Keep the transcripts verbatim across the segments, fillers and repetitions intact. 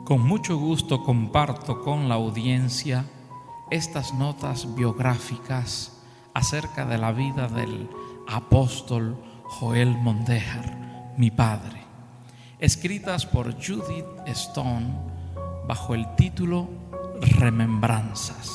Con mucho gusto comparto con la audiencia estas notas biográficas acerca de la vida del apóstol Joel Mondejar, mi padre, escritas por Judith Stone bajo el título Remembranzas.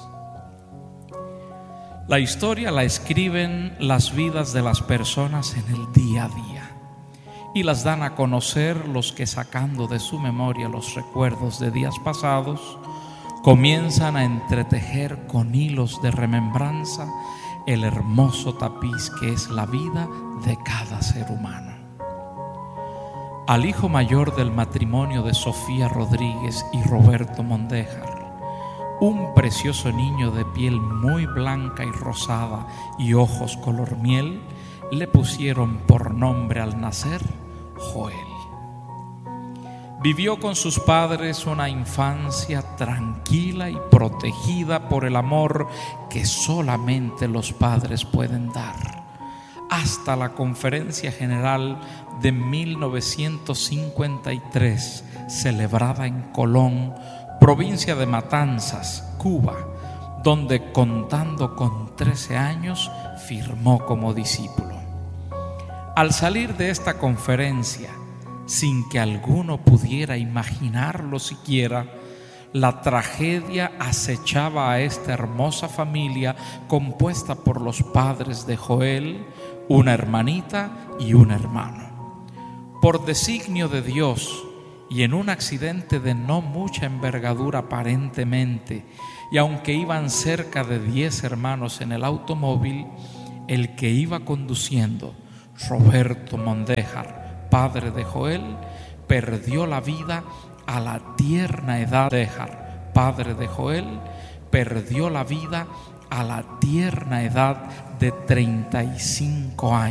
La historia la escriben las vidas de las personas en el día a día y las dan a conocer los que, sacando de su memoria los recuerdos de días pasados, comienzan a entretejer con hilos de remembranza el hermoso tapiz que es la vida de cada ser humano. Al hijo mayor del matrimonio de Sofía Rodríguez y Roberto Mondejar, un precioso niño de piel muy blanca y rosada y ojos color miel, le pusieron por nombre al nacer Joel. Vivió con sus padres una infancia tranquila y protegida por el amor que solamente los padres pueden dar, hasta la Conferencia General de mil novecientos cincuenta y tres, celebrada en Colón, provincia de Matanzas, Cuba, donde, contando con trece años, firmó como discípulo. Al salir de esta conferencia, sin que alguno pudiera imaginarlo siquiera, la tragedia acechaba a esta hermosa familia compuesta por los padres de Joel, una hermanita y un hermano. Por designio de Dios y en un accidente de no mucha envergadura aparentemente, y aunque iban cerca de diez hermanos en el automóvil, el que iba conduciendo, Roberto Mondejar, padre de Joel, perdió la vida a la tierna edad de Mondejar, padre de Joel, perdió la vida a la tierna edad de treinta y cinco años.